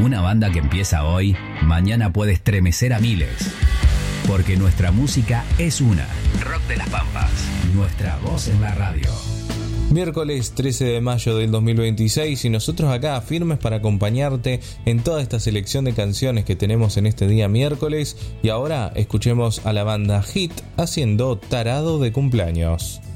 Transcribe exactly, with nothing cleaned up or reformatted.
Una banda que empieza hoy, mañana puede estremecer a miles. Porque nuestra música es una. Rock de las Pampas. Nuestra voz en la radio. Miércoles trece de mayo del dos mil veintiséis y nosotros acá firmes para acompañarte en toda esta selección de canciones que tenemos en este día miércoles. Y ahora escuchemos a la banda Hit haciendo Tarado de Cumpleaños.